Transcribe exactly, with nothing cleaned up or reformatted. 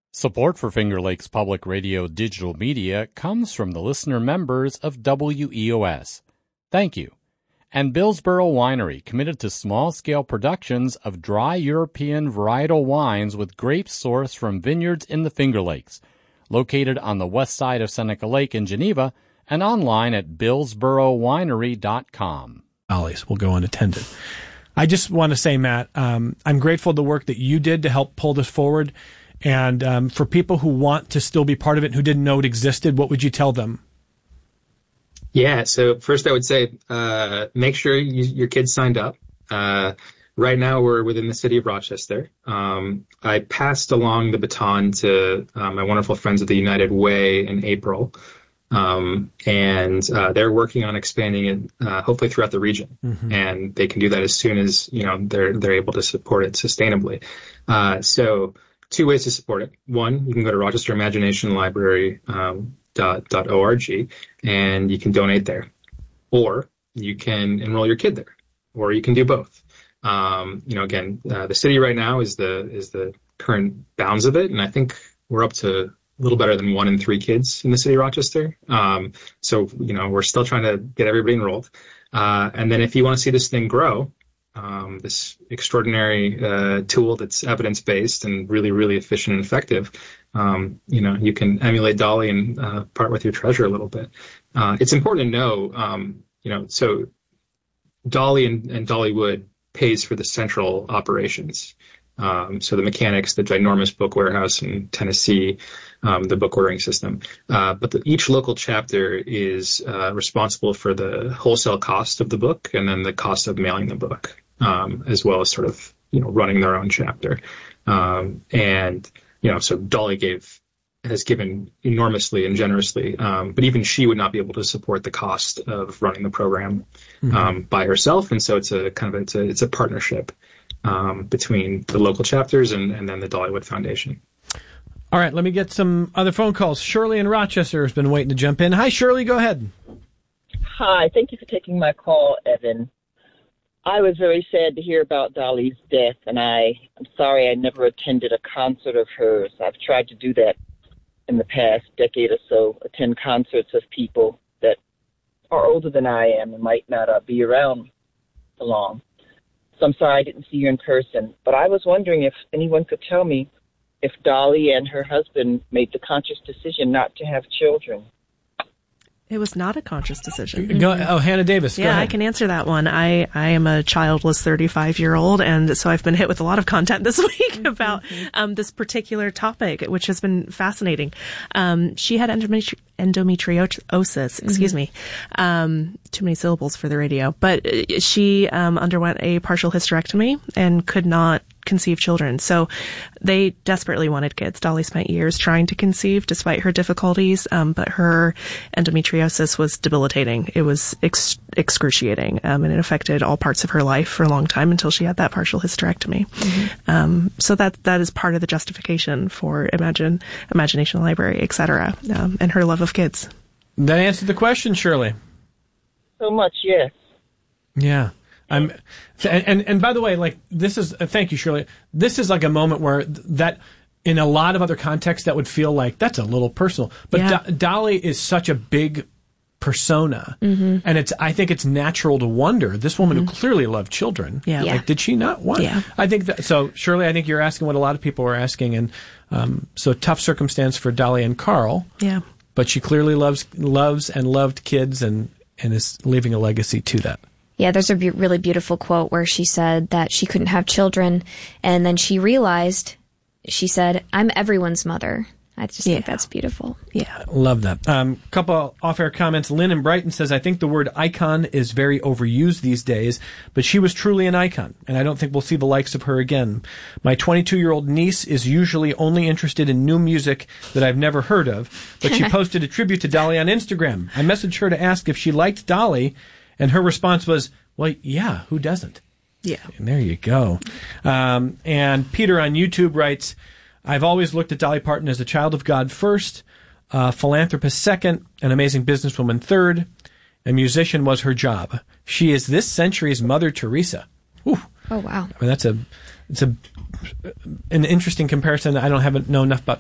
Support for Finger Lakes Public Radio digital media comes from the listener members of W E O S. Thank you. And Billsboro Winery, committed to small-scale productions of dry European varietal wines with grapes sourced from vineyards in the Finger Lakes, located on the west side of Seneca Lake in Geneva, and online at billsboro winery dot com. Ollies will go unattended. I just want to say, Matt, um, I'm grateful for the work that you did to help pull this forward. And um, for people who want to still be part of it and who didn't know it existed, what would you tell them? Yeah, so first I would say uh, make sure you, your kids signed up. Uh, right now we're within the city of Rochester. Um, I passed along the baton to uh, my wonderful friends at the United Way in April. Um, and uh, they're working on expanding it, uh, hopefully throughout the region. Mm-hmm. And they can do that as soon as, you know, they're they're able to support it sustainably. Uh, so two ways to support it. One, you can go to Rochester Imagination Library um, dot, dot org and you can donate there. Or you can enroll your kid there. Or you can do both. Um, you know, again, uh, the city right now is the is the current bounds of it. And I think we're up to a little better than one in three kids in the city of Rochester. Um, so, you know, we're still trying to get everybody enrolled. Uh, and then if you want to see this thing grow, um, this extraordinary uh, tool that's evidence-based and really, really efficient and effective, um, you know, you can emulate Dolly and uh, part with your treasure a little bit. Uh, it's important to know, um, you know, so Dolly and, and Dollywood pays for the central operations. Um, so the mechanics, the ginormous book warehouse in Tennessee, um, the book ordering system. Uh, but the, each local chapter is uh, responsible for the wholesale cost of the book and then the cost of mailing the book, um, as well as sort of, you know, running their own chapter. Um, and, you know, so Dolly gave, has given enormously and generously, um, but even she would not be able to support the cost of running the program um, mm-hmm. by herself. And so it's a kind of, it's a, it's a partnership. Um, between the local chapters and, and then the Dollywood Foundation. All right, let me get some other phone calls. Shirley in Rochester has been waiting to jump in. Hi, Shirley, go ahead. Hi, thank you for taking my call, Evan. I was very sad to hear about Dolly's death, and I, I'm sorry I never attended a concert of hers. I've tried to do that in the past decade or so, attend concerts of people that are older than I am and might not uh, be around for long. So I'm sorry I didn't see you in person, but I was wondering if anyone could tell me if Dolly and her husband made the conscious decision not to have children. It was not a conscious decision. Go, oh, Hannah Davis, go Yeah, ahead. I can answer that one. I, I am a childless thirty-five-year-old, and so I've been hit with a lot of content this week about um, this particular topic, which has been fascinating. Um, she had endometri- endometriosis, excuse mm-hmm. me, um, too many syllables for the radio, but she um, underwent a partial hysterectomy and could not conceive children. So they desperately wanted kids. Dolly spent years trying to conceive despite her difficulties, um, but her endometriosis was debilitating. It was ex- excruciating, um, and it affected all parts of her life for a long time until she had that partial hysterectomy. Mm-hmm. Um, so that that is part of the justification for Imagine Imagination Library, et cetera, um, and her love of kids. That answered the question, Shirley. So much, yes. Yeah. I'm, and, and, and by the way, like, this is, uh, thank you, Shirley. This is like a moment where th- that, in a lot of other contexts, that would feel like that's a little personal. But yeah. Do- Dolly is such a big persona. Mm-hmm. And it's, I think it's natural to wonder, this woman mm-hmm. who clearly loved children, yeah. like, did she not want? Yeah. I think that, so Shirley, I think you're asking what a lot of people are asking. And, um, so tough circumstance for Dolly and Carl. Yeah. But she clearly loves, loves and loved kids and, and is leaving a legacy to that. Yeah, there's a be- really beautiful quote where she said that she couldn't have children, and then she realized, she said, I'm everyone's mother. I just yeah. think that's beautiful. Yeah. Love that. Um, couple off-air comments. Lynn in Brighton says, I think the word icon is very overused these days, but she was truly an icon, and I don't think we'll see the likes of her again. My twenty-two-year-old niece is usually only interested in new music that I've never heard of, but she posted a tribute to Dolly on Instagram. I messaged her to ask if she liked Dolly, and her response was, well, yeah, who doesn't? Yeah. And there you go. Um, and Peter on YouTube writes, I've always looked at Dolly Parton as a child of God first, a philanthropist second, an amazing businesswoman third, a musician was her job. She is this century's Mother Teresa. Whew. Oh, wow. I mean, that's a, it's a, an interesting comparison. I don't haven't know enough about